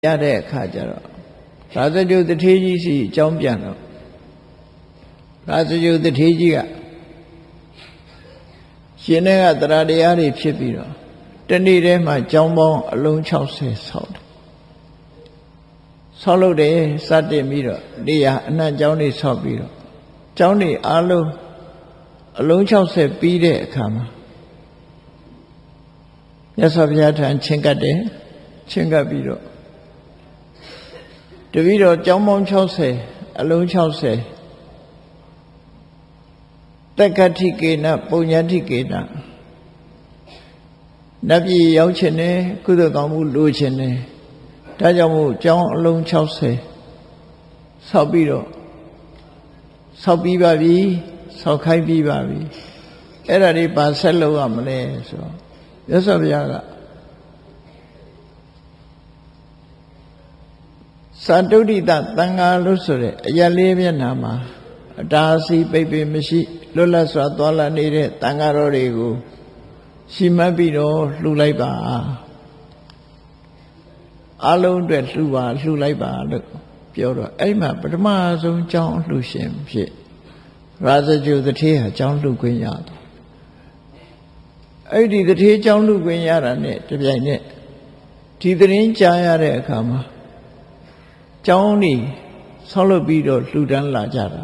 ရတဲ့အခါကျတော့ရာဇဂုတထေးကြီးစီအကြောင်းပြန်တော့ရာဇဂုတထေးကြီးကရှင်တဲ့ကတရားတရားတွေဖြစ်ပြီးတော့တနေ့တည်းမှာကျောင်းပေါင်းအလုံး60ဆောက်တယ်ဆောက်လို့တယ်စတင်ပြီးတော့နေရာအနှံ့ကျောင်းတွေဆောက်ပြီးတော့ကျောင်းတွေအားလုံးအလုံး60ပြီးတဲ့အခါမှာမြတ်စွာဘုရားထံချင်းကပ်တယ်ချင်းကပ်ပြီးတော့တပည့်တော်ကျောင်းပေါင်း60အလုံး60တက္ကတိကေနပုညတိကေနနတ်ပြည်ရောက်ခြင်းနဲ့ကုသိုလ်ကောင်းမှုလိုခြင်းနဲ့ဒါကြောင့်မို့ကျောင်းအလုံး60ဆောက်ပြီးတော့ဆောက်ပြီးပါပြီဆောက်ခိုင်းပြီးပါပြီအဲ့ဒါတွေပါဆက်လုပ်ရမလဲဆိုတော့မြတ်စွာဘုရားကသာတုဋ္ဌိတသံဃာလို့ဆိုတဲ့အရာလေးမျက်နှာမှာအတားအဆီးပိတ်ပင်မရှိလွတ်လပ်စွာသွားလာနေတဲ့သံဃာတော်တွေကိုရှိမှတ်ပြီးတော့လှူလိုက်ပါအလုံးအတွက်လှူလိုက်ပါလို့ပြောတော့အဲ့မှာပထမဆုံးကျောင်းလှူရှင်ဖြစ်ရာဇဂုတထေးဟာကျောင်းလှူခွင့်ရတယ်အဲ့ဒီတထေးကျောင်းလှူခွင့်ရတာနဲ့တပြိုင်နက်ဒီသတင်းကြားရတဲ့အခါမှာကျောင်းนี่ဆောက်လုပ်ပြီးတော့လှူဒန်းလာကြတာ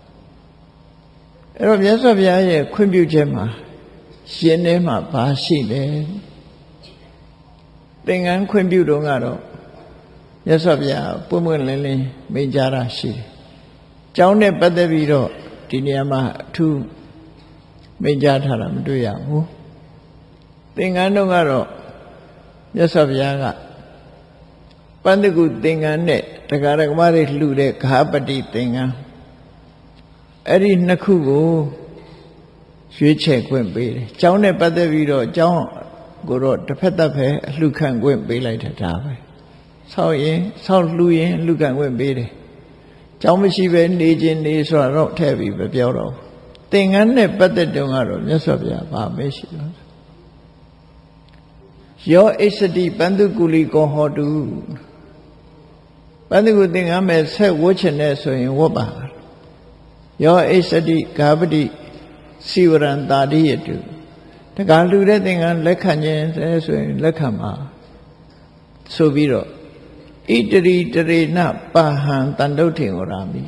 အဲ့တော့မြတ်စွာဘုရားရဲ့ခွင့်ပြုချက်မှာရှင်ထဲမှာဘာရှိလဲသင်္ကန်းခွင့်ပြုတော့ကတော့မြတ်စွာဘုရားပွင့်ပွင့်လင်းလင်းမိန့်ကြားတာရှိတယ်ကျောင်းနဲ့ပတ်သက်ပြီးတော့ဒီနေရာမှာအထူးမိန့်ကြားထားတာမတွေ့ရဘူးသင်္ကန်းတော့ကတော့မြတ်စွာဘုရားကပန္တကုသင်္ကန်းနဲ့တရားဓမ္မတွေလှူတဲ့ဂါပတိသင်္ကန်းအဲ့ဒီနှစ်ခုကိုရွေးချယ်ခွင့်ပေးတယ်ကျောင်းနဲ့ပတ်သက်ပြီးတော့ကျောင်းကိုတော့တစ်ဖက်သက်ပဲအလှခံခွင့်ပေးလိုက်တာပဲဆောက်လှူရင်လှူခံခွင့်ပေးတယ်ကျောင်းမရှိပဲနေခြင်းနေဆိုတော့ထည့်ပြီးမပြောတော့သင်္ကန်းနဲ့ပတ်သက်တုန်းကတော့မြတ်စွာဘုရားဗာမရှိတော့ယောဣစ္စတိပန္တုကုလီကောဟောတုပန္တုကုသင်္ကန်းမဲ့ဆက်ဝတ်ချင်တဲ့ဆိုရင်ဝတ်ပါယောဣစ္စတိဂါပတိစီဝရံတာတိယတုတခါလူတဲ့သင်္ကန်းလက်ခံခြင်းဆိုရင်လက်ခံပါဆိုပြီးတော့ဣတရိတရေနပါဟံတန်တုဋ္ဌင်္ဂရာမိ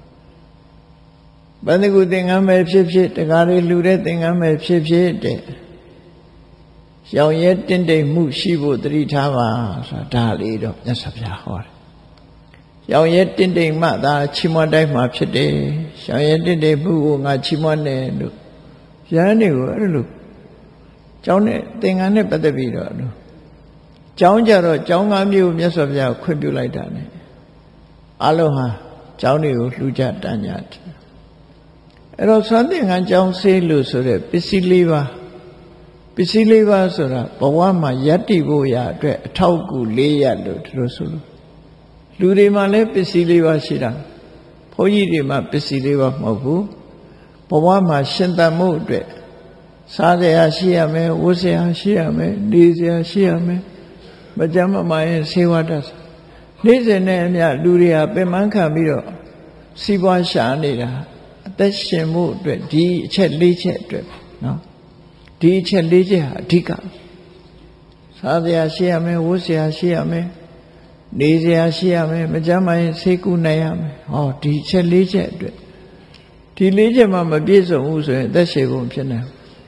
ပန္တုကုသင်္ကန်းမဲ့ဖြစ်ဖြစ်တခါလေလူတဲ့သင်္ကန်းမဲ့ဖြစ်ဖြစ်တဲ့ရောင်ရဲတင့်တိမ်မှုရှိဖို့သတိထားပါဆိုတာဒါလေးတော့မြတ်စွာဘုရားဟောတယ်ရောင်ရဲတင့်တိမ်မှသာချီးမွမ်းတိုင်းမှာဖြစ်တယ်ရောင်ရဲတင့်တိမ်မှုကိုငါချီးမွမ်းတယ်လို့ရဟန်းတွေကိုအဲ့လိုကျောင်းနဲ့သင်္ကန်းနဲ့ပတ်သက်ပြီးတော့ကျောင်းကြတော့ကျောင်းကားမျိုးမြတ်စွာဘုရားခွင့်ပြုလိုက်တာ ਨੇ အလုံးဟာကျောင်းတွေကိုလှူကြတန်းကြတယ်အဲ့တော့သွန်သင်္ကန်းကျောင်းဆေးလို့ဆိုတဲ့ပစ္စည်း၄ပါးပစ္စည်း၄ပါးဆိုတာဘဝမှာယတ္တိဖို့ရအတွက်အထောက်အကူ၄ရပ်လို့သူတို့ဆိုလို့လူတွေမှာလည်းပစ္စည်း၄ပါးရှိတာဘုန်းကြီးတွေမှာပစ္စည်း၄ပါးမဟုတ်ဘူးဘဝမှာရှင်သန်မှုအတွက်စားစရာရှိရမယ်ဝတ်စရာရှိရမယ်နေစရာရှိရမယ်မကြမ်းမမာရင်ဆေးဝါးတတ်နေ့စဉ်နဲ့အမျှလူတွေဟာပင်ပန်းခံပြီးတော့စီးပွားရှာနေတာအသက်ရှင်မှုအတွက်ဒီအချက်၄ချက်အတွက်နော်ဒီအချက်၄ချက်ဟာအဓိကစားစရာရှိရမယ်ဝတ်စရာရှိရမယ်နေစရာရှိရမယ်မကြမ်းမရင်ဆေးကုနိုင်ရမယ်ဟောဒီအချက်၄ချက်အတွက်ဒီ၄ချက်မှမပြည့်စုံဘူးဆိုရင်အသက်ရှင်ဖို့ဖြစ်နေ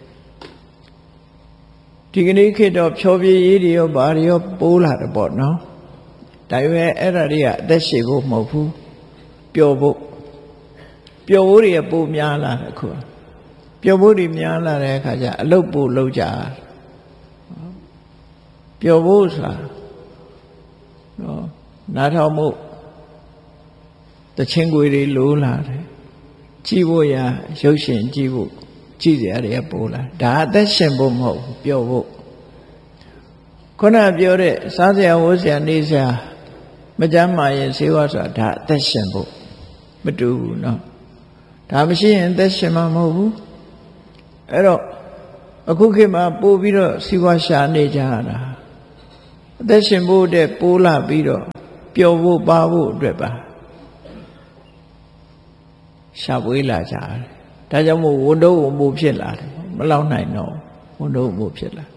ဒီကနေ့ခေတ်တော့ဖြောပြရေးတွေရောဘာတွေရောပိုးလာတယ်ပေါ့နော်ဒါပေမဲ့အဲ့ဒါတွေကအသက်ရှင်ဖို့မဟုတ်ဘူးပျော်ဖို့တွေကပိုများလာတယ်အခုပျော်ဖို့တွေများလာတဲ့အခါကျအလုတ်ပို့လောက်ကြပျော်ဖို့ဆိုတာနော်နားထောင်မှုတချင်းခွေတွေလိုးလာတယ်ကြည့်ဖို့ရရုပ်ရှင်ကြည့်ဖို့ကြည့်စရာတွေကပိုးလာဒါအသက်ရှင်ဖို့မဟုတ်ဘူးပျော်ဖို့ခုနပြောတဲ့စားစရာဝတ်စရာနေစရာမကြမ်းမာရင်ဆေးဝါးဆိုတာဒါအသက်ရှင်ဖို့မတူဘူးနော်ဒါမရှိရင်အသက်ရှင်မှာမဟုတ်ဘူးအဲ့တော့အခုခေတ်မှာပို့ပြီးတော့စီးပွားရှာနေကြတာအသက်ရှင်ဖို့တဲ့ပိုးလာပြီးတော့ပျော်ဖို့ပါဖို့အတွက်ပါရှာပွေးလာကြတယ်ဒါကြောင့်မို့ဝန်တော့ဝန်မို့ဖြစ်လာတယ်မလောက်နိုင်တော့ဝန်တော့ဝန်မို့ဖြစ်လာ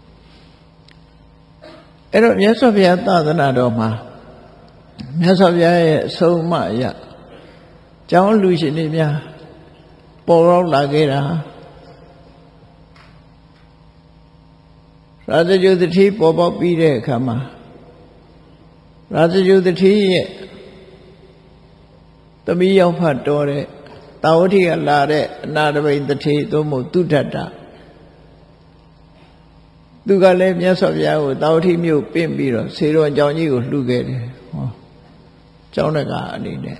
အဲ့တော့မြတ်စွာဘုရားသာသနာတော်မှာမြတ်စွာဘုရားရဲ့အဆုံးအမအရကျောင်းလူရှင်တွေများပေါ်ရောက်လာခဲ့တာရာဇဂုတ္တိပေါ်ပေါက်ပြီးတဲ့အခါမှာရာဇဂုတ္တိရဲ့သမီးရောက်ဖတ်တော်တဲ့တာဝတိကလာတဲ့အနာတပိန်တတိသို့မဟုတ်သူတ္တတသူကလည်းမြတ်စွာဘုရားကိုတာဝတိမြို့ပင့်ပြီးတော့ဆေတော်ကျောင်းကြီးကိုလှူခဲ့တယ်ဟောကျောင်းတကာအနေနဲ့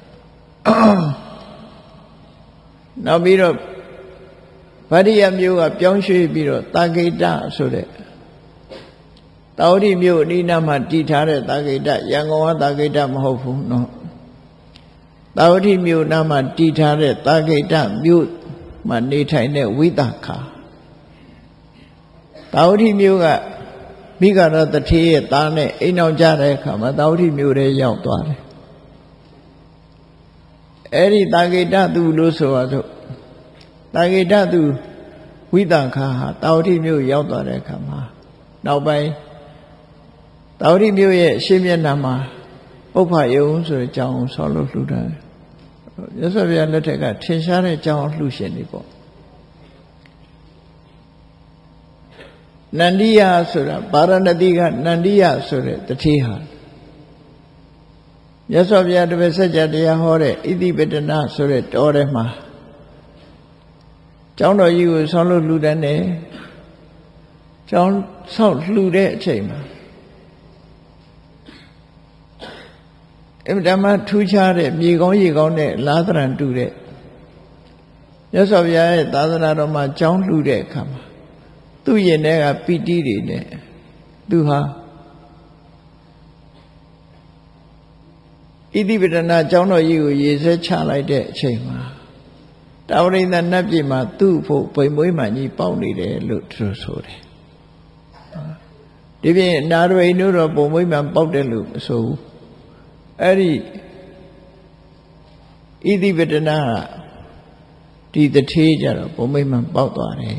နောက်ပြီးတော့ဗတ္တိယမြို့ကပြောင်းရွှေ့ပြီးတော့တာဂိတဆိုတဲ့တာဝတိမြို့အနီးနားမှာတည်ထားတဲ့တာဂိတရန်ကုန်ကတာဂိတမဟုတ်ဘူးနော်တာဝတိမြို့နားမှာတည်ထားတဲ့တာဂိတမြို့မှာနေထိုင်တဲ့ဝိသခာတာဝတိမြို့ကမိဂရတထေရဲ့သားနဲ့အိမ်အောင်ကြတဲ့အခါမှာတာဝတိမြို့ထဲရောက်သွားတယ်အဲ့ဒီတာဂိတသူလို့ဆိုပါစို့တာဂိတသူဝိသခာဟာတာဝတိမြို့ရောက်သွားတဲ့အခါမှာနောက်ပိုင်းတာဝတိမြို့ရဲ့ရှေ့မျက်နှာမှာပုပ္ပယုံဆိုတဲ့ကျောင်းကိုဆောက်လုပ်လှူဒါန်းတယ်မြတ်စွာဘုရားလက်ထက်ကထင်ရှားတဲ့ကျောင်းလှူရှင်တွေပေါ့နန္ဒီယဆိုတာဗာရာဏသီကနန္ဒီယဆိုတဲ့တတိဟာမြတ်စွာဘုရားတပည့်ဆက်ကြတရားဟောတဲ့ဣတိပတနာဆိုတဲ့တောထဲမှာကျောင်းတော်ကြီးကိုဆောက်လုပ်လှူဒါန်းတယ်ကျောင်းဆောက်လှူတဲ့အချိန်မှာအမှန်တမ်းထူးခြားတဲ့မြေကောင်းရေကောင်းတဲ့လားသရံတူတဲ့မြတ်စွာဘုရားရဲ့သာသနာတော်မှာကျောင်းလှူတဲ့အခါမှာသူ့ရင်ထဲကပီတိတွေနဲ့သူဟာဣတိပတနာကျောင်းတော်ကြီးကိုရေဆွဲချလိုက်တဲ့အချိန်မှာတာဝရိန္ဒနတ်ပြည်မှာသူ့ဖို့ဗိမ်မွေးမှန်ကြီးပေါက်နေတယ်လို့သူဆိုတယ်ဒီပြင်နာရဝိနုတော့ပုံမွေးမှန်ပေါက်တယ်လို့မဆိုဘူးအဲ့ဒီဣတိပတနာဒီတထေးကြတော့ပုံမွေးမှန်ပေါက်သွားတယ်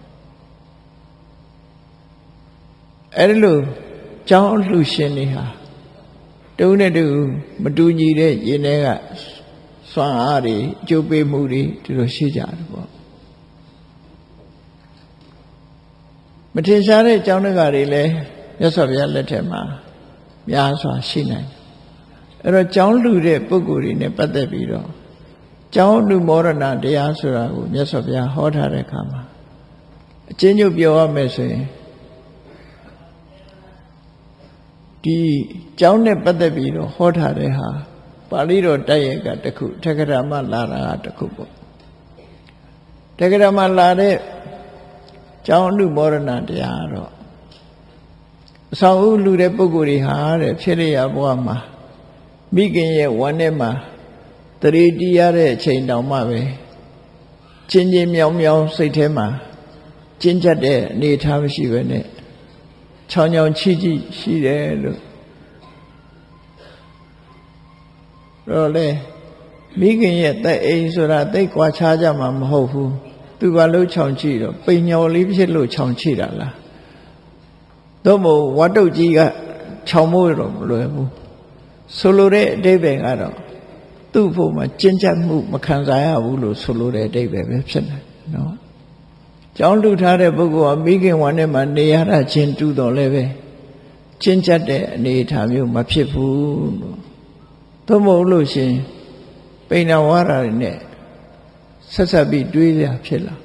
အဲ့ဒီလိုကျောင်းလှူရှင်တွေဟာတုံးနဲ့တူမတူညီတဲ့ရင်ထဲကစွမ်းအားတွေအကျိုးပေးမှုတွေဒီလိုရှိကြတယ်ပေါ့မထင်ရှားတဲ့ကျောင်းတကာတွေလည်းမြတ်စွာဘုရားလက်ထက်မှာများစွာရှိနိုင်တယ်အဲ့တော့ကျောင်းလှူတဲ့ပုဂ္ဂိုလ်တွေနဲ့ပတ်သက်ပြီးတော့ကျောင်းလှူမောရဏတရားဆိုတာကိုမြတ်စွာဘုရားဟောထားတဲ့အခါမှာအချင်းချင်းပြောရမယ်ဆိုရင်ဒီကျောင်းနဲ့ပတ်သက်ပြီးတော့ဟောထားတဲ့ဟာပါဠိတော်တိုက်ရိုက်ကတစ်ခုထက္ကရာမလာတာကတစ်ခုပေါ့ထက္ကရာမလာတဲ့ကျောင်းအနုမောဒနာတရားတော့အဆောင်ဥလူတဲ့ပုဂ္ဂိုလ်တွေဟာတဲ့ဖြစ်ရဘဝမှာမိခင်ရဲ့ဝမ်းထဲမှာတရေတီးရတဲ့အချိန်တောင်မှပဲချင်းချင်းမြောင်မြောင်စိတ်ထဲမှာကျဉ်ကျပ်တဲ့အနေအထားမရှိပဲနဲ့ချောင်းချောင်းချီချီရှိတယ်လို့တော့လေမိခင်ရဲ့တဲ့အိမ်ဆိုတာသိကွာခြားကြမှာမဟုတ်ဘူးသူကလှုပ်ချောင်းချီတော့ပိန်ညော်လေးဖြစ်လို့ချောင်းချီတာလားသို့မဟုတ်ဝတ်တုတ်ကြီးကချောင်းမိုးတော့မလွယ်ဘူးဆိုလိုတဲ့အဓိပ္ပာယ်ကတော့သူ့ဖို့မှာကျဉ်ကျပ်မှုမခံစားရဘူးလို့ဆိုလိုတဲ့အဓိပ္ပာယ်ပဲဖြစ်နေနော်ကျောင်းလှူထားတဲ့ပုဂ္ဂိုလ်ကမိခင်ဝမ်းထဲမှာနေရတာချင်းတူတော်လည်းပဲကျဉ်ကျပ်တဲ့အနေအထားမျိုးမဖြစ်ဘူးလို့သို့မဟုတ်လို့ရှင်ပိဏဝါဒတွေနဲ့ဆက်ဆက်ပြီးတွေးရဖြစ်လာ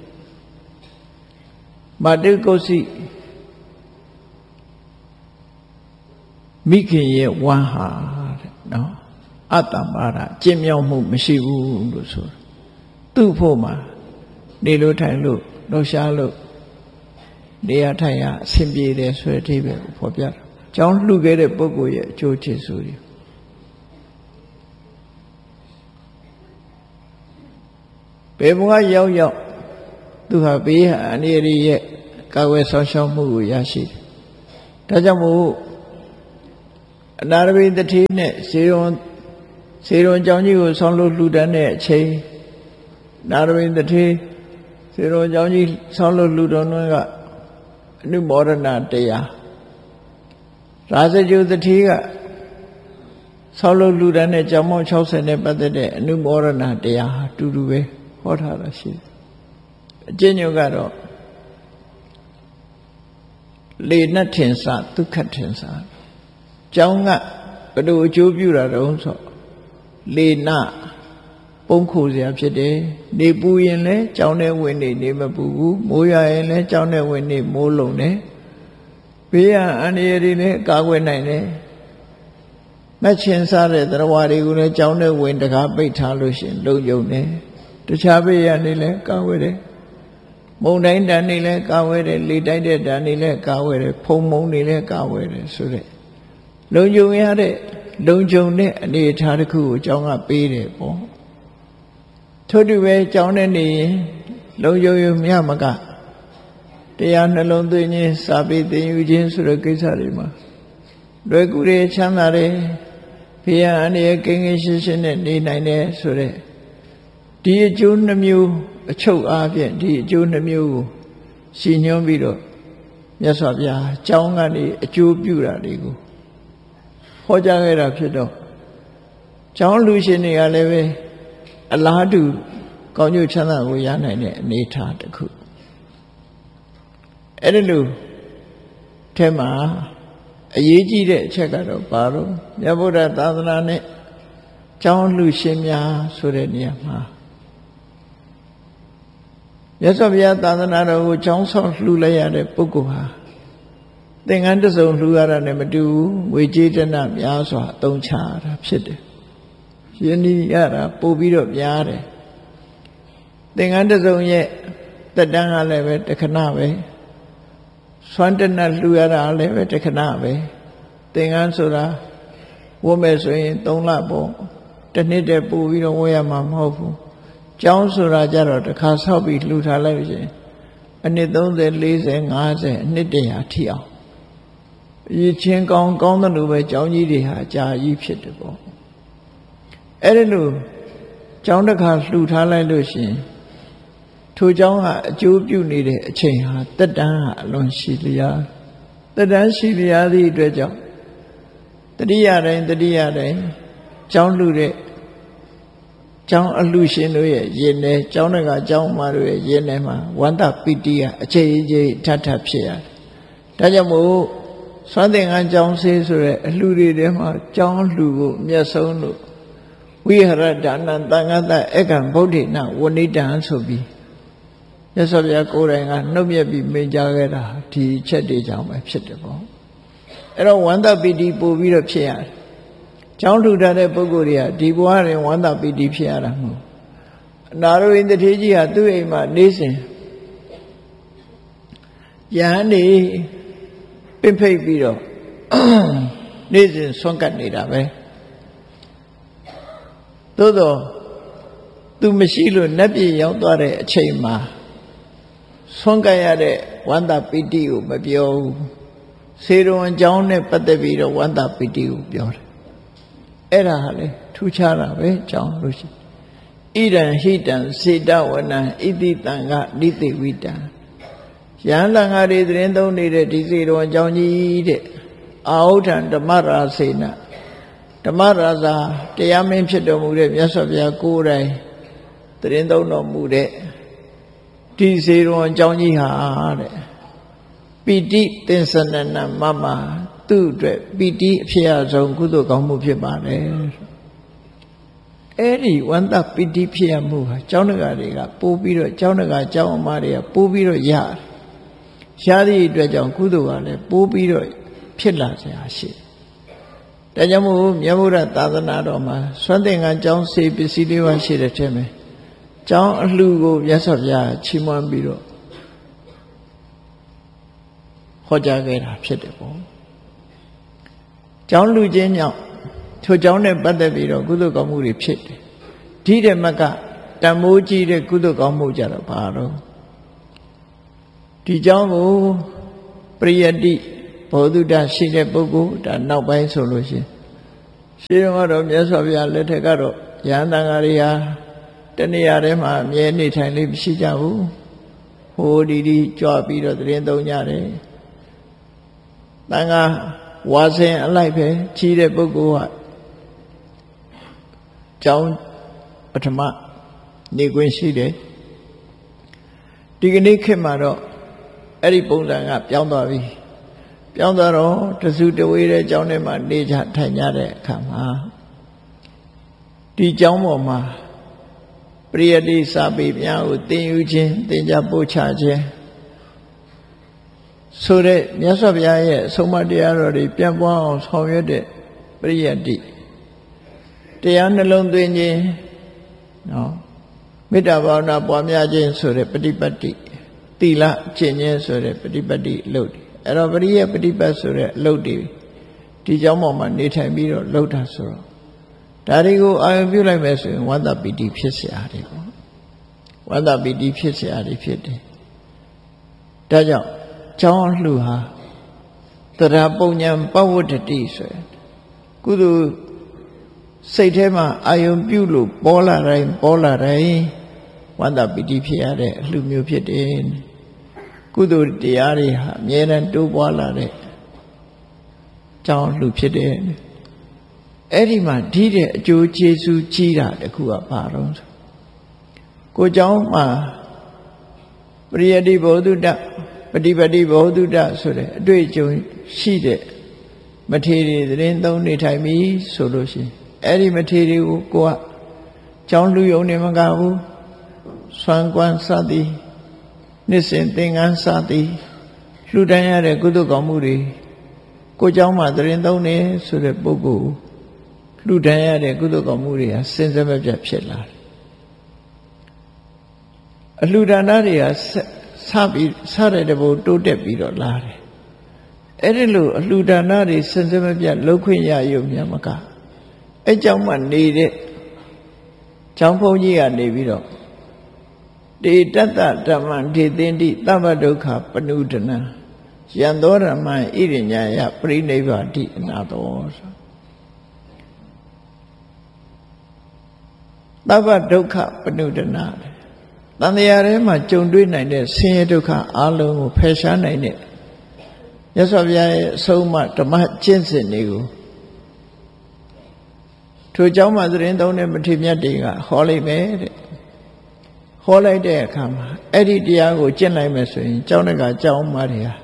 မာတုကုတ်စီမိခင်ရဲ့ဝမ်းဟာတဲ့နော်အတ္တပါဒကျင့်မြောက်မှုမရှိဘူးလို့ဆိုသူ့ဖို့မှာနေလို့ထိုင်လို့လှူရှားလို့နေရာထိုင်ရအဆင်ပြေတယ်ဆိုတဲ့အဓိပ္ပာယ်ကိုဖော်ပြတာကျောင်းလှူခဲ့တဲ့ပုဂ္ဂိုလ်ရဲ့အကျိုးကျေးဇူးတွေဘယ်ဘဝရောက်ရောက်သူဟာဘေးအနေရရဲ့ကာဝယ်ဆောင်ရှောက်မှုကိုရရှိတယ်ဒါကြောင့်မို့အနာရဘိတတိနဲ့စေရွန်ကြောင်းကြီးကိုဆောင်းလို့လှူဒန်းတဲ့အချိန်နာရဘိတတိစေရွန်ကြောင်းကြီးဆောင်းလို့လှူဒန်းကအနုမောဒနာတရားရာဇဂုတတိကဆောင်းလို့လှူဒန်းတဲ့ကြောင်းပေါင်း60နဲ့ပတ်သက်တဲ့အနုမောဒနာတရားဟာတူတူပဲဟောထားတာရှိတယ်အကျဉ်းချုပ်ကတော့လေနတ်ထင်စဒုက္ခထင်စကျောင်းကဘယ်လိုအကျိုးပြုတာတုံးဆိုလေနပုံခိုစရာဖြစ်တယ်နေပူရင်လည်းကျောင်းထဲဝင်နေမပူဘူးမိုးရရင်လည်းကျောင်းထဲဝင်နေမိုးလုံတယ်ဘေးရန်အန္တရာယ်တွေလည်းကာကွယ်နိုင်တယ်မချင်စားတဲ့သရဝါတွေကိုလည်းကျောင်းထဲဝင်တကားပိတ်ထားလို့ရှိရင်လုံယုံတယ်တခြားဘေးရန်တွေလည်းကာကွယ်တယ်မုန်တိုင်းတန်တွေလည်းကာဝဲတယ်လေတိုက်တဲ့တန်တွေလည်းကာဝဲတယ်ဖုံမုံတွေလည်းကာဝဲတယ်ဆိုတဲ့လုံခြုံရတဲ့လုံခြုံတဲ့အနေအထားတစ်ခုကိုကျောင်းကပေးတယ်ပေါ့ထို့တူပဲကျောင်းနဲ့နေရင်လုံခြုံရမြမကတရားနှလုံးသွင်းခြင်းစာပေသင်ယူခြင်းဆိုတဲ့ကိစ္စတွေမှာလွယ်ကူတယ်ချမ်းသာတယ်ဖေရန်အနေကင်းကင်းရှင်းရှင်းနဲ့နေနိုင်တယ်ဆိုတဲ့ဒီအကျိုးနှမျိုးအချုပ်အားဖြင့်ဒီအကျိုးနှမျိုးကိုရှင်းညွှန်းပြီးတော့မြတ်စွာဘုရားကျောင်းကနေအကျိုးပြုတာတွေကိုဟောကြားခဲ့တာဖြစ်တော့ကျောင်းလူရှင်တွေကလည်းပဲအလားတူကောင်းကျိုးချမ်းသာကိုရနိုင်တဲ့အနေအထားတစ်ခုအဲ့ဒီလိုထဲမှာအရေးကြီးတဲ့အချက်ကတော့ဘာလို့မြတ်ဗုဒ္ဓသာသနာနဲ့ကျောင်းလူရှင်များဆိုတဲ့နေရာမှာမြတ်စွာဘုရားသာသနာတော်ကိုကျောင်းဆောင်လှူလိုက်ရတဲ့ပုဂ္ဂိုလ်ဟာသင်္ကန်းတစ်စုံလှူရတာနဲ့မတူဘူးငွေကြေးတဏများစွာအသုံးချရတာဖြစ်တယ်။ယဉ်ဤရတာပို့ပြီးတော့များတယ်။သင်္ကန်းတစ်စုံရဲ့တက်တန်းကလည်းပဲတခဏပဲစွမ်းတဏလှူရတာလည်းပဲတခဏပဲသင်္ကန်းဆိုတာဝတ်မယ်ဆိုရင်3လပေါ့တစ်နှစ်တည်းပို့ပြီးတော့ဝတ်ရမှာမဟုတ်ဘူး။ကျောင်းဆိုတာကြတော့တစ်ခါဆောက်ပြီးလှူထားလိုက်လို့ရှိရင်အနှစ်30 40 50အနှစ်100ထိအောင်ရည်ချင်းကောင်းတယ်လို့ပဲကျောင်းကြီးတွေဟာအကြာကြီးဖြစ်တယ်ပေါ့အဲ့ဒီလိုကျောင်းတစ်ခါလှူထားလိုက်လို့ရှိရင်ထိုကျောင်းကအကျိုးပြုနေတဲ့အချိန်ဟာတက်တန်းကအလွန်ရှိလျားတက်တန်းရှိလျားသည့်အတွက်ကြောင့်တတိယတိုင်းကျောင်းလှူတဲ့ကျောင်းအလှရှင်တို့ရဲ့ယင်ထဲကျောင်းတကကျောင်းမတို့ရဲ့ယင်ထဲမှာဝန္တပိတိကအချိန်ချင်းထပ်ဖြစ်ရတယ်ဒါကြောင့်မို့စွမ်းသင်္ကန်းကျောင်းဆေးဆိုတဲ့အလှတွေထဲမှာကျောင်းလှူကိုမြတ်ဆုံးလို့ဝိဟရဒါနံသံဃတဧကံဗုဒ္ဓေနဝဏိတံဆိုပြီးမြတ်စွာဘုရားကိုယ်တိုင်ကနှုတ်မြတ်ပြီးမိန့်ကြားခဲ့တာဒီချက်တွေကြောင့်ပဲဖြစ်တယ်ပေါ့အဲ့တော့ဝန္တပိတိပို့ပြီးတော့ဖြစ်ရတယ်ကျောင်းလှူထားတဲ့ပုဂ္ဂိုလ်တွေကဒီဘဝတွင်ဝန္တပိတိဖြစ်ရတာမဟုတ်အနာရဝိန္ဒထေကြီးဟာသူ့အိမ်မှာနေစဉ်ယဟန်နေပင်ဖိတ်ပြီးတော့နေ့စဉ်ဆွမ်းကပ်နေတာပဲသို့တော့သူမရှိလို့နတ်ပြည်ရောက်သွားတဲ့အချိန်မှာဆွမ်းကပ်ရတဲ့ဝန္တပိတိကိုမပြောဘူးစေတဝန်ကျောင်းနဲ့ပတ်သက်ပြီးတော့ဝန္တပိတိကိုပြောတယ်အဲ့ဒါဟာလေထူးခြားတာပဲကျောင်းလို့ရှိဣဒံဟိတံစေတဝနံဣတိတံကနိတိဝိတံယန္တန်ဃာတွေသတင်းသုံးနေတဲ့ဒီစေတော်အကြောင်းကြီးတဲ့အာဟုထံဓမ္မရာစေနဓမ္မရာဇာတရားမင်းဖြစ်တော်မူတဲ့မြတ်စွာဘုရားကိုယ်တိုင်သတင်းသုံးတော်မူတဲ့ဒီစေတော်အကြောင်းကြီးဟာတဲ့ပိဋိသင်္စနနံမမသူ့အတွက်ပိဋိအဖြစ်အဆုံးကုသိုလ်ကောင်းမှုဖြစ်ပါတယ်အဲ့ဒီဝန္တပိဋိဖြစ်ရမှုဟာကျောင်းတကာတွေကပို့ပြီးတော့ကျောင်းတကာကျောင်းအမတွေကပို့ပြီးတော့ရသည့်အတွက်ကြောင့်ကုသိုလ်ကလည်းပို့ပြီးတော့ဖြစ်လာစရာရှိတယ်ဒါကြောင့်မို့မြတ်ဗုဒ္ဓသာသနာတော်မှာစွမ်းသင်္ကန်းကျောင်းစေပစ္စည်းလေးပါရှိတဲ့ထဲမှာကျောင်းအလှကိုမြတ်စွာဘုရားချီးမွမ်းပြီးတော့ဟောကြားခဲ့တာဖြစ်တယ်ပေါ့ကျောင်းလူချင်းကြောင့်ထိုကျောင်းနဲ့ပတ်သက်ပြီးတော့ကုသိုလ်ကောင်းမှုတွေဖြစ်တယ်ဒီဓမ္မကတန်မိုးကြီးတဲ့ကုသိုလ်ကောင်းမှုကြတော့ဘာတော့ဒီကျောင်းကိုပရိယတ္တိဘောဓုတရှိတဲ့ပုဂ္ဂိုလ်ဒါနောက်ပိုင်းဆိုလို့ရှိရင်တော့မြတ်စွာဘုရားလက်ထက်ကတော့ယဟန်တန်ဃာတွေဟာတနေရာထဲမှာအမြဲနေထိုင်လေးမရှိကြဘူးဟိုဒီကြွပြီးတော့သတင်းသုံးကြတယ်တန်ဃာဝါစဉ်အလိုက်ပဲကြီးတဲ့ပုဂ္ဂိုလ်ကကျောင်းပထမနေခွင့်ရှိတယ်ဒီကနေ့ခေတ်မှာတော့အဲ့ဒီပုံစံကပြောင်းသွားပြီပြောင်းသွားတော့တစုတဝေးတဲ့ကျောင်းထဲမှာနေကြထိုင်ကြတဲ့အခါမှာဒီကျောင်းပေါ်မှာပရိယတိစာပေများကိုသင်ယူခြင်းသင်ကြားပို့ချခြင်းဆိုတဲ့မြတ်စွာဘုရားရဲ့အဆုံးအမတရားတော်တွေပြန့်ပွားအောင်ဆောင်ရွက်တဲ့ပရိယတိတရားနှလုံးသွင်းခြင်းနော်မေတ္တာဘာဝနာပွားများခြင်းဆိုတဲ့ပฏิပတ်တိသီလကျင့်ခြင်းဆိုတဲ့ပฏิပတ်တိအလုပ်တွေအဲ့တော့ပရိယပฏิပတ်ဆိုတဲ့အလုပ်တွေဒီကျောင်းပေါ်မှာနေထိုင်ပြီးတော့လုပ်တာဆိုတော့ဒါတွေကိုအာရုံပြုလိုက်မယ်ဆိုရင်ဝန္တပီတိဖြစ်เสียရတယ်ပေါ့ဝန္တပီတိဖြစ်เสียရတယ်ဖြစ်တယ်ဒါကြောင့်ကျောင်းလှူဟာတရာပုံညာပဝတ္တတိဆိုရင်ကုသိုလ်စိတ်ထဲမှာအာယုံပြုလို့ပေါ်လာတိုင်းဝန္တပီတိဖြစ်ရတဲ့အလှူမျိုးဖြစ်တယ်ကုသိုလ်တရားတွေဟာအမြဲတမ်းတိုးပွားလာတဲ့ကျောင်းလှူဖြစ်တယ်အဲ့ဒီမှာဒီတဲ့အကျိုးကျေးဇူးကြီးတာတခုကဘာလို့ဆိုကိုကျောင်းမှာပရိယတိဘောဓုတပฏิပတိဘောဓုတဆိုတဲ့အတွေ့အကြုံရှိတဲ့မထေရတွေသတင်းသုံးနေထိုင်ပြီဆိုလို့ရှိရင်အဲ့ဒီမထေရတွေကိုကိုကကျောင်းလူယုံနေမကဘူးဆွမ်းကွမ်းစသည်နှစ်စဉ်သင်္ကန်းစသည်လှူဒန်းရတဲ့ကုသိုလ်ကောင်းမှုတွေကိုကျောင်းမှာသတင်းသုံးနေဆိုတဲ့ပုဂ္ဂိုလ်လှူဒန်းရတဲ့ကုသိုလ်ကောင်းမှုတွေဟာစင်စမပြတ်ဖြစ်လာတယ်အလှူဒါနတွေဟာစတဲ့တဘောတိုးတက်ပြီးတော့လာတယ်အဲ့ဒီလိုအလှူဒါနတွေစင်စမပြတ်လုပ်ခွင့်ရရုံများမကအဲ့ကျောင်းမှာနေတဲ့ကျောင်းဘုန်းကြီးကနေပြီးတော့တေတတ္တဓမ္မဒေသင်တိသဗ္ဗဒုက္ခပနုဒနံယံသောဓမ္မဣရိညာယပရိနိဗ္ဗာတိအနာတောဆိုသဗ္ဗဒုက္ခပနုဒနာတန်တရားထဲမှာကြုံတွေ့နိုင်တဲ့ဆင်းရဲဒုက္ခအလုံးကိုဖယ်ရှားနိုင်တဲ့မြတ်စွာဘုရားရဲ့အဆုံးအမဓမ္မကျင့်စဉ်တွေကိုထိုเจ้าမှာသတင်းသုံးတဲ့မထေရမြတ်တွေကဟောလိုက်မယ်တဲ့ဟောလိုက်တဲ့အခါမှာအဲ့ဒီတရားကိုကျင့်လိုက်မယ်ဆိုရင်เจ้าကเจ้าမတွေဟာ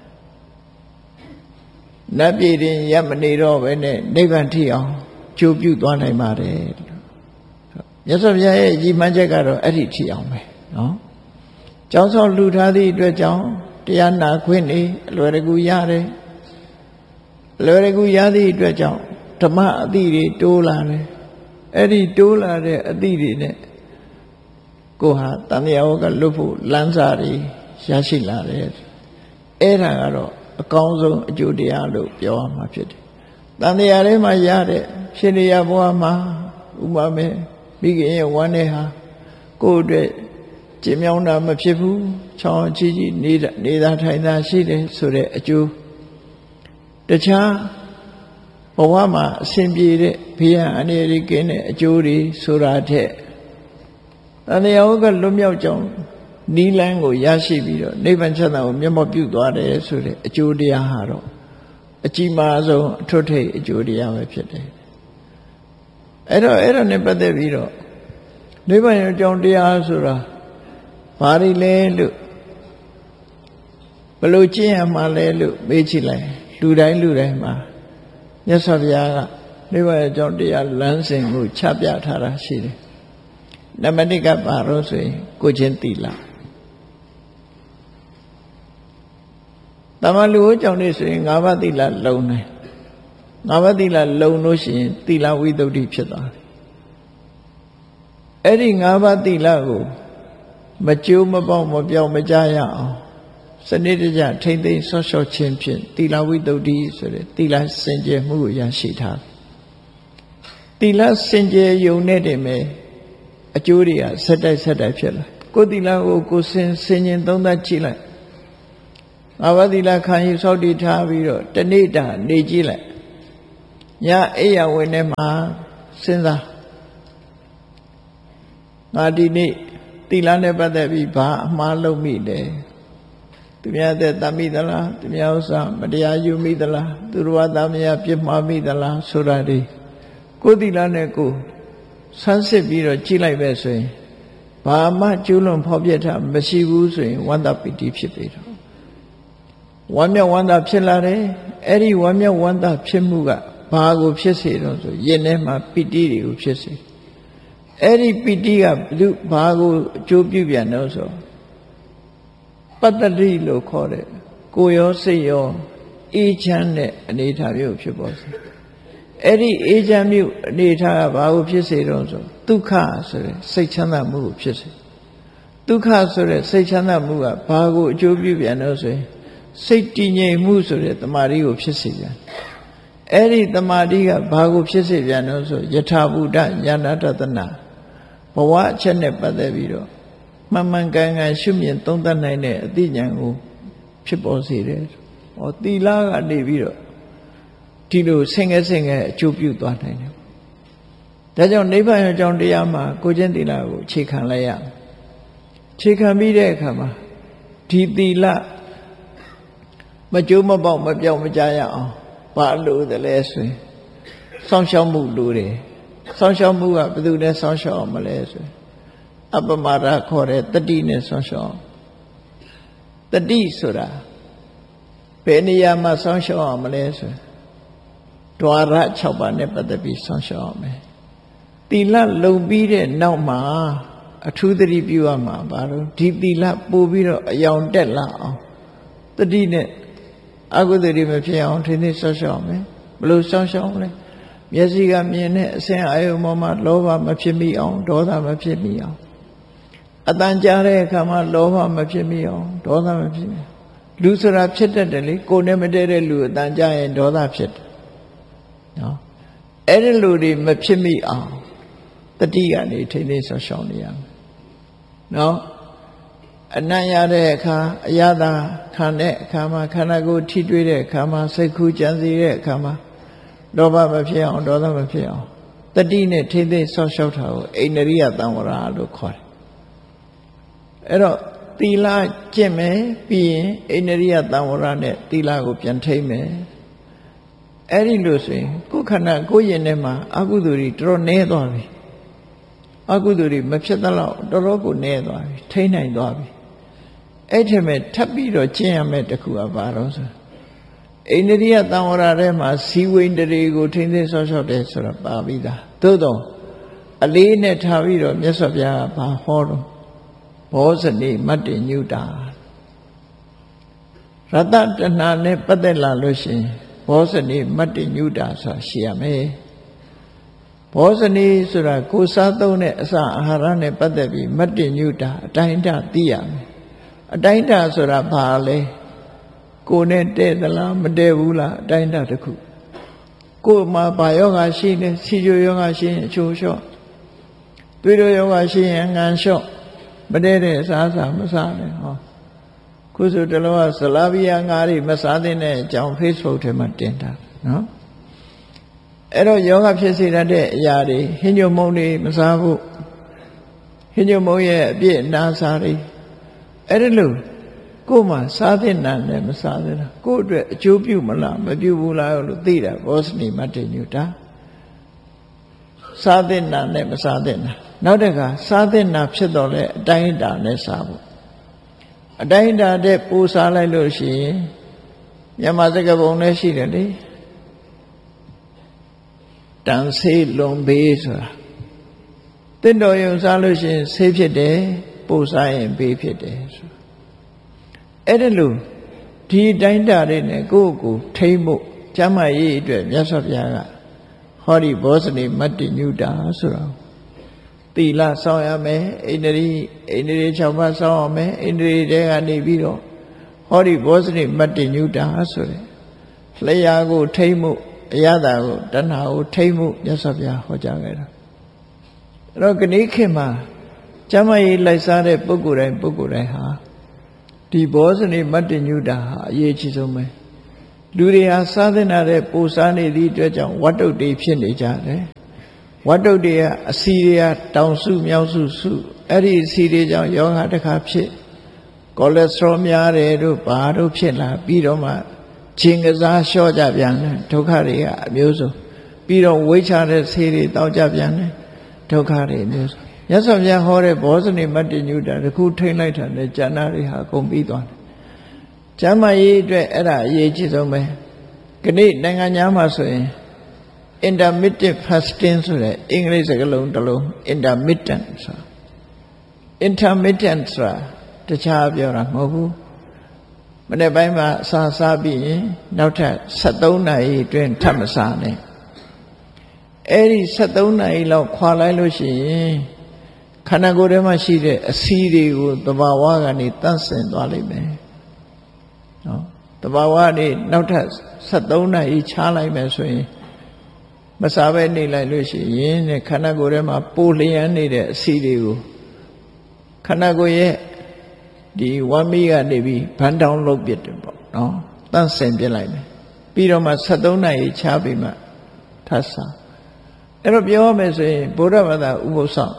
နတ်ပြည်တင်ရမနေတော့ပဲနဲ့နိဗ္ဗာန်ထိအောင်ကြိုးပြုသွားနိုင်ပါတယ်မြတ်စွာဘုရားရဲ့ရည်မှန်းချက်ကတော့အဲ့ဒီထိအောင်ပဲနော်ကျောင်းဆောင်လှူထားသည့်အတွက်ကြောင့်တရားနာခွင့်နေအလွယ်တကူရတယ်အလွယ်တကူရသည့်အတွက်ကြောင့်ဓမ္မအသည့်တွေတိုးလာတယ်အဲ့ဒီတိုးလာတဲ့အသည့်တွေနဲ့ကိုဟာတန်တရားဝကလွတ်ဖို့လမ်းစာတွေရရှိလာတယ်အဲ့ဒါကတော့အကောင်းဆုံးအကျိုးတရားလို့ပြောရမှာဖြစ်တယ်တန်တရားထဲမှာရတဲ့ဖြစ်နေရဘဝမှာဥပမာမိခင်ရဲ့ဝမ်းနဲ့ဟာကိုယ့်အတွက်ကျင်မြောင်းတာမဖြစ်ဘူးချောင်းချီနေတာထိုင်တာရှိတယ်ဆိုတဲ့အကျိုးတခြားဘဝမှာအစဉ်ပြေတဲ့ဘေးရန်အနေရကင်းတဲ့အကျိုးတွေဆိုတာထက်တန်တရားကလွတ်မြောက်ကြောင်းနီးလန်းကိုရရှိပြီးတော့နိဗ္ဗာန်ချမ်းသာကိုမျက်မှောက်ပြုသွားတယ်ဆိုတဲ့အကျိုးတရားဟာတော့အကြီးမားဆုံးအထွတ်ထိပ်အကျိုးတရားပဲဖြစ်တယ်အဲ့တော့နဲ့ပတ်သက်ပြီးတော့နိဗ္ဗာန်ရဲ့အကြောင်းတရားဆိုတာဘာတွေလဲလို့ဘယ်လိုကျင့်ရမှာလဲလို့မေးကြည့်လိုက်လူတိုင်းမှာမြတ်စွာဘုရားကနိဗ္ဗာန်ရဲ့အကြောင်းတရားလမ်းစဉ်ကိုချပြထားတာရှိတယ်နံပါတ်1ကဘာလို့ဆိုရင်ကိုချင်းသီလတမန်လူအကြောင်းနေဆိုရင်၅ပါးသီလလုံတယ်၅ပါးသီလလုံလို့ရှိရင်သီလဝိသုဒ္ဓိဖြစ်သွားတယ်အဲ့ဒီ၅ပါးသီလကိုမကျိုးမပေါက်မပြောင်းမကြရအောင်စနစ်တကျထိမ့်သိမ်းဆော့ရှော့ခြင်းဖြင့်သီလဝိသုဒ္ဓိဆိုတဲ့သီလစင်ကြယ်မှုကိုရရှိထားသီလစင်ကြယ်ယုံနဲ့တည်းမဲ့အကျိုးတွေကဆက်တိုက်ဖြစ်လာကိုယ်သီလကိုကိုယ်စင်ញင်သုံးသပ်ကြည့်လိုက် 5 ပါးသီလခံယူစောင့်တည်ထားပြီးတော့တနေ့တာနေကြည့်လိုက်ညအိယာဝင်ထဲမှာစဉ်းစားငါဒီနေ့သီလနဲ့ပတ်သက်ပြီးဘာအမှားလုပ်မိလဲသူများတဲ့တမိသလားသူများဥစ္စာမတရားယူမိသလားသူတော်ဘာသားများပြစ်မှားမိသလားဆိုတာဒီကိုယ်သီလနဲ့ကိုယ်ဆန်းစစ်ပြီးတော့ကြည့်လိုက်ပဲဆိုရင်ဘာမှကျူးလွန်ဖောက်ပြက်တာမရှိဘူးဆိုရင်ဝန္တာပီတိဖြစ်ပြီတော့ဝမ်းမြောက်ဝမ်းသာဖြစ်လာတယ်အဲ့ဒီဝမ်းမြောက်ဝမ်းသာဖြစ်မှုကဘာကိုဖြစ်စေတော့ဆိုရင်ထဲမှာပီတိတွေကိုဖြစ်စေအဲ့ဒီပီတိကဘာကိုအကျိုးပြုပြန်တော့ဆိုပတ္တတိလို့ခေါ်တဲ့ကိုယ်ရောစိတ်ရောအေးချမ်းတဲ့အနေအထားမျိုးဖြစ်ပေါ်စေအဲ့ဒီအေးချမ်းမှုအနေအထားကဘာကိုဖြစ်စေတော့ဆိုဒုက္ခဆိုတဲ့စိတ်ချမ်းသာမှုကိုဖြစ်စေဒုက္ခဆိုတဲ့စိတ်ချမ်းသာမှုကဘာကိုအကျိုးပြုပြန်တော့ဆိုရင်စိတ်တည်ငြိမ်မှုဆိုတဲ့တမာတိကိုဖြစ်စေပြန်အဲ့ဒီတမာတိကဘာကိုဖြစ်စေပြန်တော့ဆိုယထာဘူတဉာဏတတနာဘဝအချက်နဲ့ပတ်သက်ပြီးတော့မှန်မှန်ကန်ကန်ရှုမြင်သုံးသပ်နိုင်တဲ့အသိဉာဏ်ကိုဖြစ်ပေါ်စေတယ်။ဟောသီလကနေပြီးတော့ဒီလိုဆင့်ကဲဆင့်ကဲအကျိုးပြုသွားနိုင်တယ်။ဒါကြောင့်နိဗ္ဗာန်အကြောင်းတရားမှာကိုကျင့်သီလကိုအခြေခံလိုက်ရမယ်။အခြေခံပြီးတဲ့အခါမှာဒီသီလမကျိုးမပေါက်မပြောင်းမကြရအောင်ဘာလို့တလဲဆိုရင်စောင့်ရှောက်မှုလိုတယ်စောင့်ရှောက်မှုကဘယ်သူနဲ့စောင့်ရှောက်အောင်မလဲဆိုရင်အပမာဒခေါ်တဲ့တတိနဲ့စောင့်ရှောက်တတိဆိုတာဘယ်နေရာမှာစောင့်ရှောက်အောင်မလဲဆိုရင်ဒွါရ6ပါးနဲ့ပတ်သက်ပြီးစောင့်ရှောက်အောင်မယ်သီလလုံပြီးတဲ့နောက်မှာအထူးသတိပြုရမှာဘာလို့ဒီသီလပို့ပြီးတော့အယောင်တက်လာအောင်တတိနဲ့အကုသိုလ်တွေမဖြစ်အောင်ထိန်းသိမ်းစောင့်ရှောက်မယ်ဘလို့စောင့်ရှောက်လဲမျက်စိကမြင်တဲ့အစဉ်အာယုံပေါ်မှာလောဘမဖြစ်မိအောင်ဒေါသမဖြစ်မိအောင်အတန်ကြားတဲ့အခါမှာလောဘမဖြစ်မိအောင်ဒေါသမဖြစ်မိလူဆိုတာဖြစ်တတ်တယ်လေကိုယ်နဲ့မတည့်တဲ့လူအတန်ကြားရင်ဒေါသဖြစ်တယ်နော်အဲ့ဒီလူတွေမဖြစ်မိအောင်တတိကနေထိန်းသိမ်းစောင့်ရှောက်နေရမယ်နော်အနံ့ရတဲ့အခါအရသာခံတဲ့အခါမှာခန္ဓာကိုယ်ထိတွေ့တဲ့အခါမှာစိတ်ကူးကြံစည်တဲ့အခါမှာလောဘမဖြစ်အောင်ဒေါသမဖြစ်အောင်တတိနဲ့ထိမ့်သိမ့်ဆောက်ရှောက်တာကိုအိန္ဒရိယသံဝရလို့ခေါ်တယ်အဲ့တော့သီလကျင့်မယ်ပြီးရင်အိန္ဒရိယသံဝရနဲ့သီလကိုပြန်ထိမ့်မယ်အဲ့ဒီလို့ဆိုရင်ကိုယ်ခန္ဓာကိုယ်ရင်ထဲမှာအကုသိုလ်တွေတော်တော်နည်းသွားပြီအကုသိုလ်တွေမဖြစ်သလောက်တော်တော်ကိုနည်းသွားပြီထိမ့်နိုင်သွားပြီအဲ့ထက်မဲ့ထပ်ပြီးတော့ကျင့်ရမယ်တခုကဘာလို့ဆိုအိန္ဒိယသံဝရထဲမှာဇီဝိန္ဒြေကိုထိမ့်သိမ်းဆော့ဆော့တယ်ဆိုတာပါပြီးသားသို့တော့အလေးနဲ့ထားပြီးတော့မြတ်စွာဘုရားကဘာဟောတော့ဘောဇနိမတ္တညုတာရတ္တတဏှာနဲ့ပတ်သက်လာလို့ရှိရင်ဘောဇနိမတ္တညုတာဆိုတာရှိရမယ်ဘောဇနိဆိုတာကိုယ်စားသုံးတဲ့အစာအာဟာရနဲ့ပတ်သက်ပြီးမတ္တညုတာအတိုင်းအတာသိရမယ်အတိုင်းအတာဆိုတာဘာလဲကိုယ်နဲ့တဲ့သလားမတဲ့ဘူးလားအတိုင်းအတာတစ်ခုကိုယ်မှာဘာယောဂရှိလဲဆီချိုယောဂရှိရင်အချိုလျှော့သွေးတိုးယောဂရှိရင်ငန်လျှော့မတဲ့အစားအစာမစားနဲ့ဟောခုဆိုတလောကဇလာဗီယာငါးတွေမစားတဲ့အကြောင်း Facebook ထဲမှာတင်တာနော်အဲ့တော့ယောဂဖြစ်စေတဲ့အရာတွေဟင်းညွန့်မုံတွေမစားဖို့ဟင်းညွန့်မုံရဲ့အပြည့်အနာစားတွေအဲ့ဒါလို့ကိုယ်မှာစားတဲ့နာနဲ့မစားတဲ့နာကိုယ်အတွက်အကျိုးပြုမလားမပြုဘူးလားလို့သိတာဘောဇနိမတ္တညုတာစားတဲ့နာနဲ့မစားတဲ့နာနောက်တစ်ခါစားတဲ့နာဖြစ်တော့လဲအတိုင်းအတာနဲ့စားဖို့အတိုင်းအတာတဲ့ပိုးစားလိုက်လို့ရှိရင်မြန်မာစကားပုံနဲ့ရှိတယ်လေတန်ဆေးလွန်ဘေးဆိုတာတင့်တော်ယုံစားလို့ရှိရင်ဆေးဖြစ်တယ်ပိုးစားရင်ဘေးဖြစ်တယ်ဆိုအဲ့ဒါလို့ဒီတိုင်းတာတွေနဲ့ကိုယ့်ကိုထိမ့်ဖို့ကျမ်းမာရေးအတွက်မြတ်စွာဘုရားကဟောဒီဘောဇနိမတ္တညုတာဆိုတာသီလစောင့်ရမယ်အိန္ဒြေ6ပါးစောင့်ရမယ်အိန္ဒြေတွေကနေပြီးတော့ဟောဒီဘောဇနိမတ္တညုတာဆိုတဲ့လျှာကိုထိမ့်မှုအရသာကိုတဏှာကိုထိမ့်မှုမြတ်စွာဘုရားဟောကြားခဲ့တာအဲ့တော့ခဏခေတ်မှာကျမ်းမာရေးလိုက်စားတဲ့ပုဂ္ဂိုလ်တိုင်းဟာဒီဘောဇနိမတ္တညုတာဟာအရေးကြီးဆုံးပဲလူတွေဟာစားသင့်တဲ့ပူစားနေသည့်အတွက်ကြောင့်ဝတ္တုတွေဖြစ်နေကြတယ်ဝတ္တုတွေကအစီတွေကတောင်စုမြောက်စုစုအဲ့ဒီအစီတွေကြောင့်ယောဂတစ်ခါဖြစ်ကိုလက်စထရောများတယ်တို့ဘာတို့ဖြစ်လာပြီးတော့မှခြင်းကစားလျှော့ကြပြန်တယ်ဒုက္ခတွေကအမျိုးစုံပြီးတော့ဝိချတဲ့ဆေးတွေတောက်ကြပြန်တယ်ဒုက္ခတွေအမျိုးစုံမြတ်စွာဘုရားဟောတဲ့ဘောဇနိမတ္တညုတာတခုထိမ့်လိုက်တာနဲ့ဉာဏ်တွေဟာကုန်ပြီးသွားတယ်ကျမ်းမာရေးအတွက်အဲ့ဒါအရေးကြီးဆုံးပဲဒီနေ့နိုင်ငံသားမှာဆိုရင် intermittent fasting ဆိုတဲ့အင်္ဂလိပ်စကားလုံးတစ်လုံး intermittent ဆိုတာတခြားပြောတာမဟုတ်ဘူးမနေ့ပိုင်းမှာစားပြီးရင်နောက်ထပ်73နာရီအတွင်းထပ်မစားနဲ့အဲ့ဒီ73နာရီလောက်ခွာလိုက်လို့ရှိရင်ခန္ဓာကိုယ်ထဲမှာရှိတဲ့အစီတွေကိုသဘာဝကနေတန့်စင်သွားလိမ့်မယ်နော်သဘာဝနေနောက်ထပ်73နာရီခြားလိုက်မယ်ဆိုရင်မစားဘဲနေလိုက်လို့ရှိရင်ခန္ဓာကိုယ်ထဲမှာပိုလျံနေတဲ့အစီတွေကိုခန္ဓာကိုယ်ရဲ့ဒီဝမ်းမီးကနေပြီးဘန်းတောင်းလုပ်ပြတယ်ပေါ့နော်တန့်စင်ပြလိုက်မယ်ပြီးတော့မှ73နာရီခြားပြီးမှထပ်စားအဲ့တော့ပြောရမယ်ဆိုရင်ဗုဒ္ဓဘာသာဥပုသ်ဆောင်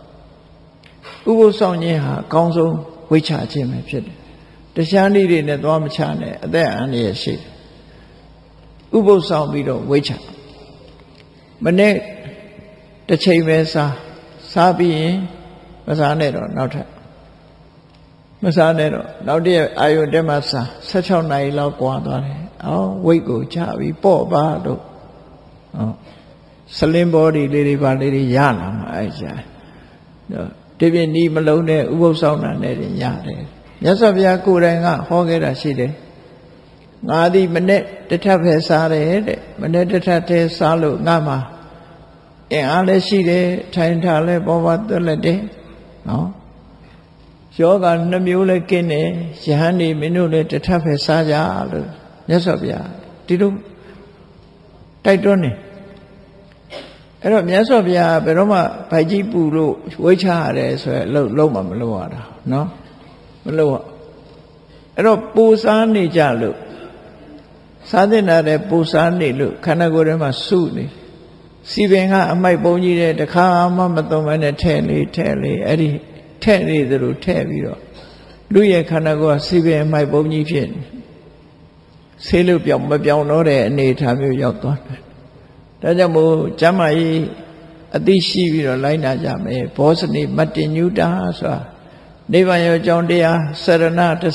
ခြင်းဟာအကောင်းဆုံးဝိချခြင်းပဲဖြစ်တယ်တရားနည်းတွေနဲ့သွားမချနဲ့အသက်အန္တရာယ်ရှိတယ်ဥပုသ်ဆောင်ပြီးတော့ဝိချမနေ့တစ်ချိန်ပဲစားပြီးရင်မစားနဲ့တော့နောက်ထပ်မစားနဲ့တော့နောက်တည့်အာယုန်တက်မှစား16နာရီလောက်ကွာသွားတယ်ဝိတ်ကိုချပြီးပေါ့ပါတော့စလင်းဘောဒီလေးတွေပါလေးတွေရလာမှာအဲ့ကြဒီပြင်းဒီမလုံးနဲ့ဥပုသ်ဆောင်တာနဲ့ရတယ်မြတ်စွာဘုရားကိုယ်တိုင်ကဟောခဲ့တာရှိတယ်ငါသည်မနေ့တစ်ထပ်ပဲစားတယ်တဲ့မနေ့တစ်ထပ်တည်းစားလို့ငါမှာအင်အားလည်းရှိတယ်ထိုင်ထားလည်းပေါ်ပါသွက်လက်တယ်နော်ယောဂနှမျိုးလည်းကင်းတယ်ယဟန်နေမင်းတို့လည်းတစ်ထပ်ပဲစားကြလို့မြတ်စွာဘုရားဒီလိုတိုက်တွန်းနေအဲ့တော့မြတ်စွာဘုရားဘယ်တော့မှဗိုက်ကြီးပူလို့ဝိချရတယ်ဆိုရယ်လုံးမလုပ်ရတာနော်မလုပ်ရအဲ့တော့ပူစားနေကြလို့စားတဲ့နာတဲ့ပူစားနေလို့ခန္ဓာကိုယ်ထဲမှာစုနေစီပင်ကအမိုက်ပုံကြီးတဲ့တခါမှမသုံးမနဲ့ထဲလေအဲ့ဒီထဲနေသလိုထဲပြီးတော့လူရဲ့ခန္ဓာကိုယ်ကစီပင်အမိုက်ပုံကြီးဖြစ်နေဆေးလို့မပြောင်းတော့တဲ့အနေအထားမျိုးရောက်သွားတယ်ဒါကြောင့်မို့ကျမ်းမာရေးအသိရှိပြီးတော့လိုက်နာကြမယ်ဘောဇနိမတ္တညုတာဆိုတာနိဗ္ဗာန်ရဲ့အကြောင်းတရားစရဏ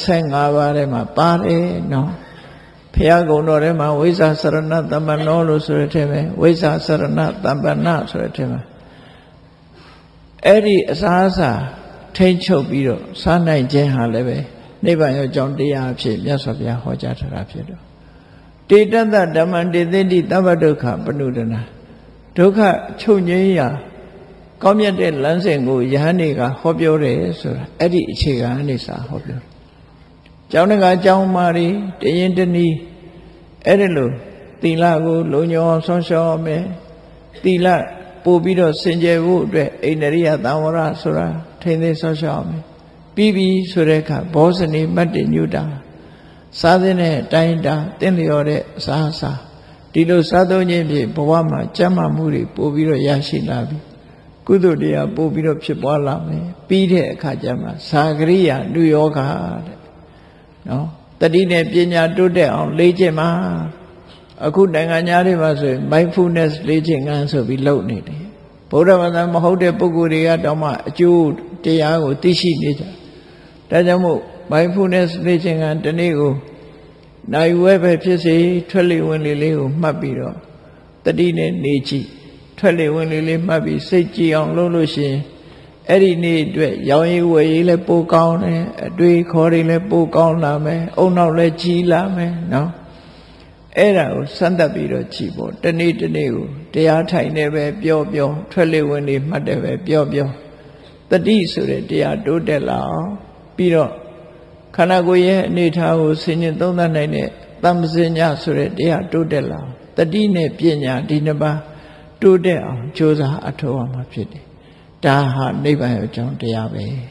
15ပါးထဲမှာပါတယ်နော်ဘုရားကုံတော်ထဲမှာဝိဇ္ဇာစရဏသမ္ပန္နောလို့ဆိုတဲ့ထဲမှာဝိဇ္ဇာစရဏသမ္ပန္နဆိုတဲ့ထဲမှာအဲ့ဒီအစားအစာထိမ့်ချုပ်ပြီးတော့စားနိုင်ခြင်းဟာလည်းပဲနိဗ္ဗာန်ရဲ့အကြောင်းတရားအဖြစ်မြတ်စွာဘုရားဟောကြားထားတာဖြစ်တော့တေတ္တဓမ္မံတေသိတိသဗ္ဗဒုက္ခပဏုဒနာဒုက္ခချုပ်ငြိမ်းရာကောင်းမြတ်တဲ့လမ်းစဉ်ကိုယဟန်တွေကဟောပြောတယ်ဆိုတာအဲ့ဒီအခြေခံအနေစာဟောပြောတယ်။ကျောင်းတကာကျောင်းမာတွေတရင်တနည်းအဲ့ဒီလိုသီလကိုလုံညောအောင်ဆုံးရှောက်မယ်။သီလပို့ပြီးတော့စင်ကြယ်ဖို့အတွက်အိန္ဒရိယသံဝရဆိုတာထိမ့်သိဆုံးရှောက်မယ်။ပြီးပြီဆိုတဲ့အခါဘောဇနိမတ္တညုတာစားတဲ့အတိုင်းတာတင့်လျော်တဲ့အစားအစာဒီလိုစားသုံးခြင်းဖြင့်ဘဝမှာကျမ်းမာမှုတွေပို့ပြီးတော့ရရှိလာပြီကုသိုလ်တရားပို့ပြီးတော့ဖြစ်ပွားလာမယ်ပြီးတဲ့အခါကျမှသာဂရိယာလူယောဂတဲ့နော်တတိနဲ့ပညာတိုးတက်အောင်လေ့ကျင့်ပါအခုနိုင်ငံသားတွေမှာဆိုရင် mindfulness လေ့ကျင့်ခန်းဆိုပြီးလုပ်နေတယ်ဗုဒ္ဓဘာသာမဟုတ်တဲ့ပုဂ္ဂိုလ်တွေကတောင်မှအကျိုးတရားကိုသိရှိနေကြဒါကြောင့်မို့mindfulness လေ့ကျင့်ခန်းတနေ့ကိုနိုင်ဝဲပဲဖြစ်စေထွက်လေဝင်လေလေးကိုမှတ်ပြီးတော့တတိနဲ့နေကြည့်ထွက်လေဝင်လေလေးမှတ်ပြီးစိတ်ကြည်အောင်လုပ်လို့ရှိရင်အဲ့ဒီနေ့အတွက်ရောင်ရည်ဝယ်ရည်လည်းပိုကောင်းတယ်အတွေ့ခေါ်တွေလည်းပိုကောင်းလာမယ်အုံနောက်လည်းကြီးလာမယ်နော်အဲ့ဒါကိုစမ်းသပ်ပြီးတော့ကြည့်ဖို့တနေ့ကိုတရားထိုင်နေပဲပြောထွက်လေဝင်လေမှတ်တယ်ပဲပြောတတိဆိုတဲ့တရားတိုးတက်လာအောင်ပြီးတော့ခန္ဓာကိုယ်ရဲ့အနေထားကိုဆင်ញင်သုံးသပ်နိုင်တဲ့သမ္ပဇဉ္ဇဆိုတဲ့တရားတိုးတက်လာအောင်တတိနဲ့ပညာဒီနှစ်ပါးတိုးတက်အောင်ကြိုးစားအထောက်အမှာဖြစ်တယ်ဒါဟာနိဗ္ဗာန်ရဲ့အကြောင်းတရားပဲ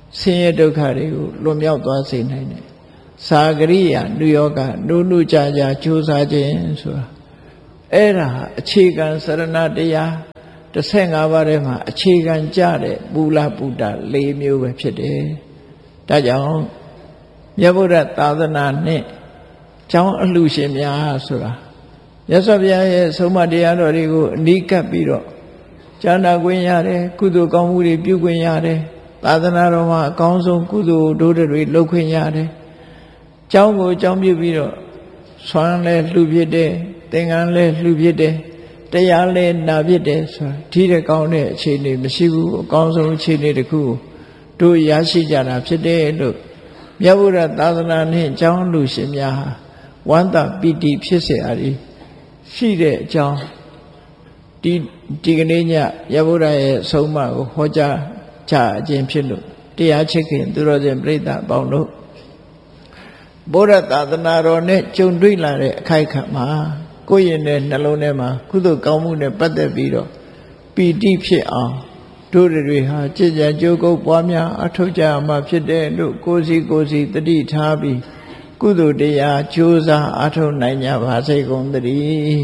ဆင်းရဲဒုက္ခတွေကိုလွန်မြောက်သွားစေနိုင်တယ်သာဂရိယာနုယောဂနုနုကြကြကြိုးစားခြင်းဆိုတာအဲ့ဒါအခြေခံစရဏတရား15ပါးထဲမှာအခြေခံကြတဲ့မူလဗုဒ္ဓ၄မျိုးပဲဖြစ်တယ်ဒါကြောင့်မြတ်ဗုဒ္ဓသာသနာနဲ့ကျောင်းအလှရှင်များဆိုတာမြတ်စွာဘုရားရဲ့ဆုံးမတရားတော်တွေကိုအနီးကပ်ပြီးတော့ကြားနာခွင့်ရတယ်ကုသိုလ်ကောင်းမှုတွေပြုခွင့်ရတယ်သာသနာတော်မှာအကောင်းဆုံးကုသိုလ်ဒုတွေလုပ်ခွင့်ရတယ်ကျောင်းကိုကျောင်းပြုပြီးတော့ဆွမ်းလဲလှူဖြစ်တယ်သင်္ကန်းလဲလှူဖြစ်တယ်တရားလဲနာဖြစ်တယ်ဆိုတာဒီတဲ့ကောင်းတဲ့အခြေအနေမရှိဘူးအကောင်းဆုံးအခြေအနေတစ်ခုတို့ရရှိကြတာဖြစ်တယ်လို့မြတ်ဗုဒ္ဓသာသနာနဲ့ကျောင်းလူရှင်များဟာဝန္တာပိတိဖြစ်เสียအရီရှိတဲ့အကြောင်းဒီကနေ့ညမြတ်ဗုဒ္ဓရဲ့ဆုံးမကိုဟောကြားကြခြင်းဖြစ်လို့တရားချစ်ခင်သူတော်စင်ပြိဿအပေါင်းတို့ဗုဒ္ဓသာသနာတော်နဲ့ကြုံတွေ့လာတဲ့အခိုက်အခံမှာကိုယ့်ရင်နဲ့နှလုံးထဲမှာကုသိုလ်ကောင်းမှုနဲ့ပတ်သက်ပြီးတော့ပီတိဖြစ်အောင်တို့တွေဟာကြည်ကြံကြိုးကုပ်ပွားများအထောက်ကြမှာဖြစ်တယ်လို့ကိုယ်စီတတိထားပြီးကုသိုလ်တရားကြိုးစားအထောက်နိုင်ကြပါစေကုန်သတည်း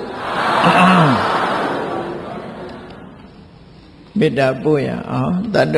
မေတ္တာပို့ရအောင်တတ္တ